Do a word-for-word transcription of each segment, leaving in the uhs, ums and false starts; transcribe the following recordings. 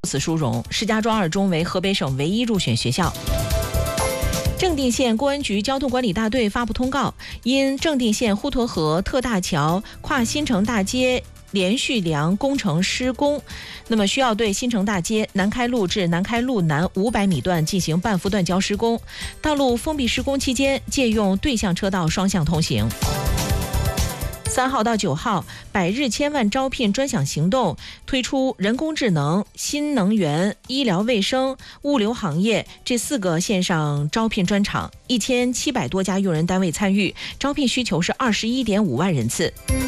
此殊荣。石家庄二中为河北省唯一入选学校。正定县公安局交通管理大队发布通告，因正定县呼沱河特大桥跨新城大街连续梁工程施工，那么需要对新城大街南开路至南开路南五百米段进行半幅断交施工。道路封闭施工期间，借用对向车道双向通行。三号到九号，百日千万招聘专享行动推出人工智能、新能源、医疗卫生、物流行业这四个线上招聘专场，一千七百多家用人单位参与，招聘需求是二十一点五万人次。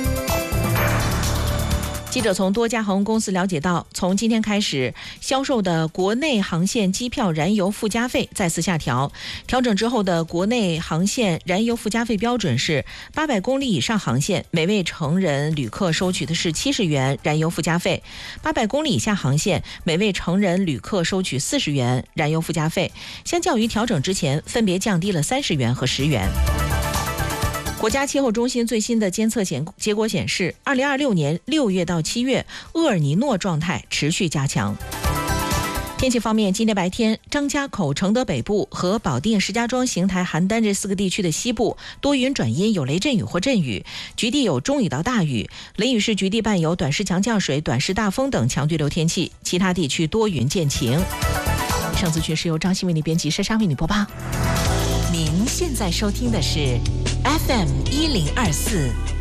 记者从多家航空公司了解到，从今天开始，销售的国内航线机票燃油附加费再次下调。调整之后的国内航线燃油附加费标准是八百公里以上航线，每位成人旅客收取的是七十元燃油附加费；八百公里以下航线，每位成人旅客收取四十元燃油附加费。相较于调整之前，分别降低了三十元和十元。国家气候中心最新的监测显结果显示，二零二六年六月到七月，厄尔尼诺状态持续加强。天气方面，今天白天，张家口、承德北部和保定、石家庄、邢台、邯郸这四个地区的西部多云转阴，有雷阵雨或阵雨，局地有中雨到大雨，雷雨是局地伴有短时强降水、短时大风等强对流天气，其他地区多云见晴。以上资讯是由张欣为你编辑，珊珊为你播报。您现在收听的是 F M 一零二四